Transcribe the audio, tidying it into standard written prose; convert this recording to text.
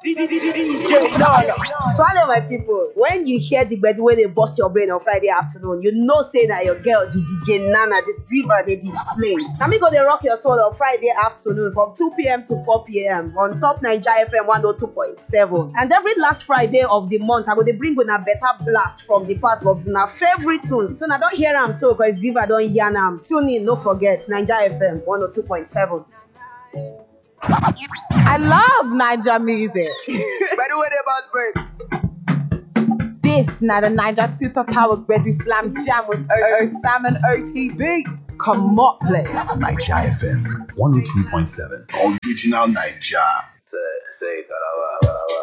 DJ Nana. Swallow my people. When you hear the bed where they bust your brain on Friday afternoon, you know say that your girl, the DJ Nana, the diva, they display. Now me go they rock your soul on Friday afternoon from 2 p.m. to 4 p.m. on Top Nigeria FM 102.7. And every last Friday of the month, I go they bring on a better blast from the past of my favorite tunes. So now don't hear them so because diva don't hear them. Tune in, no forget Nigeria FM 102.7. I love Niger music. By the way, they boss break. This now the Niger superpowered Bedroom Slam Jam with OO Sam and OTB. Come on, play. Nigeria FM 102.7. Original Niger. Say,